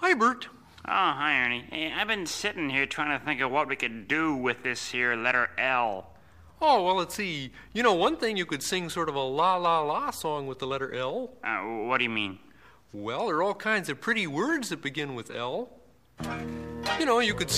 Hi, Bert. Oh, hi, Ernie. Hey, I've been sitting here trying to think of what we could do with this here letter L. Oh, well, let's see. You know, one thing you could sing sort of a la-la-la song with the letter L. What do you mean? Well, there are all kinds of pretty words that begin with L. You know, you could